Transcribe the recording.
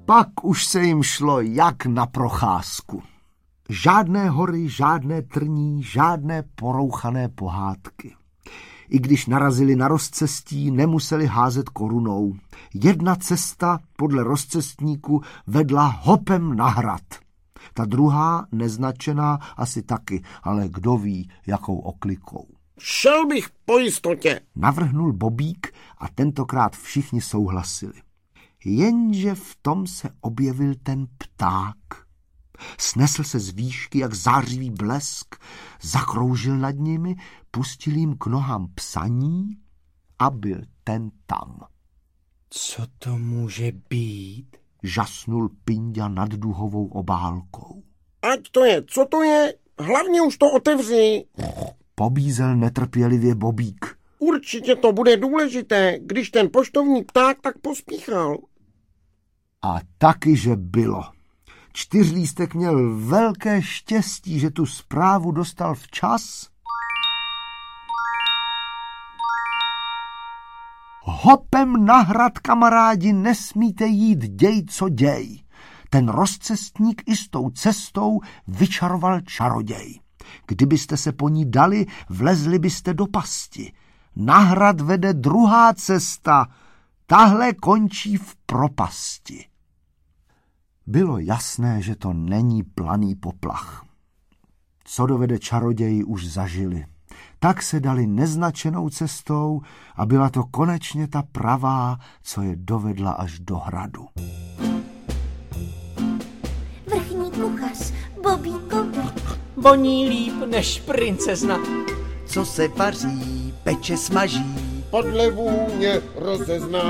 Pak už se jim šlo jak na procházku. Žádné hory, žádné trní, žádné porouchané pohádky. I když narazili na rozcestí, nemuseli házet korunou. Jedna cesta podle rozcestníku vedla hopem na hrad. Ta druhá, neznačená, asi taky, ale kdo ví, jakou oklikou. Šel bych po jistotě, navrhnul Bobík a tentokrát všichni souhlasili. Jenže v tom se objevil ten pták. Snesl se z výšky jak zářivý blesk, zakroužil nad nimi, pustil jim k nohám psaní a byl ten tam. Co to může být? Žasnul Pinďa nad duhovou obálkou. Ať to je, co to je, hlavně už to otevři. Pobízel netrpělivě Bobík. Určitě to bude důležité, když ten poštovní pták tak pospíchal. A taky, že bylo. Čtyřlístek měl velké štěstí, že tu zprávu dostal včas. Hopem na hrad, kamarádi, nesmíte jít, děj, co děj. Ten rozcestník i s tou cestou vyčaroval čaroděj. Kdybyste se po ní dali, vlezli byste do pasti. Na hrad vede druhá cesta, tahle končí v propasti. Bylo jasné, že to není planý poplach. Co dovede čaroději, už zažili. Tak se dali neznačenou cestou a byla to konečně ta pravá, co je dovedla až do hradu. Vrchní kuchař Bobíkovi Voní líp než princezna. Co se vaří, peče smaží. Podle vůně rozezná.